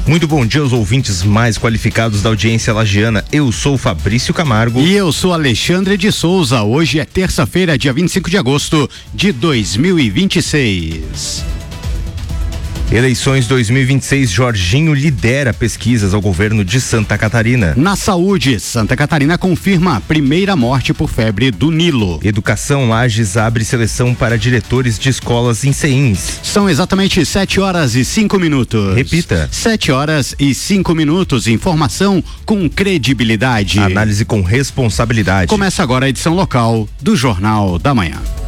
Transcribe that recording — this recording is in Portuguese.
Muito bom dia aos ouvintes mais qualificados da audiência lagiana. Eu sou Fabrício Camargo. E eu sou Alexandre de Souza. Hoje é terça-feira, dia 25 de agosto de 2026. Eleições 2026, Jorginho lidera pesquisas ao governo de Santa Catarina. Na saúde, Santa Catarina confirma a primeira morte por febre do Nilo. Educação, Lages abre seleção para diretores de escolas em CEINS. São exatamente 7h05. Repita. 7h05. Informação com credibilidade. Análise com responsabilidade. Começa agora a edição local do Jornal da Manhã.